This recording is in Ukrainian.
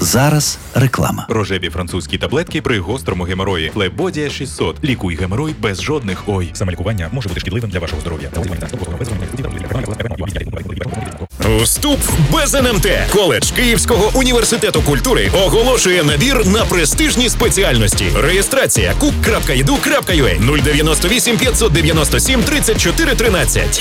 Зараз реклама. Рожеві французькі таблетки при гострому геморої. Флебодія 600. Лікуй геморой без жодних ой. Самолікування може бути шкідливим для вашого здоров'я. Вступ без НМТ. Коледж Київського університету культури оголошує набір на престижні спеціальності. Реєстрація cook.edu.ua 098 597 34 13.